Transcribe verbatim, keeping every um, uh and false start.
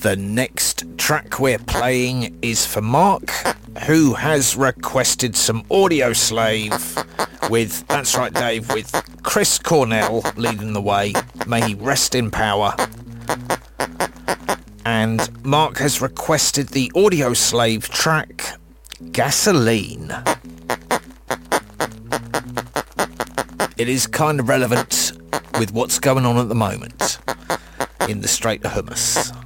The next track we're playing is for Mark, who has requested some Audio Slave with, that's right Dave, with Chris Cornell leading the way. May he rest in power. And Mark has requested the Audio Slave track, Gasoline. It is kind of relevant with what's going on at the moment in the Strait of Hormuz.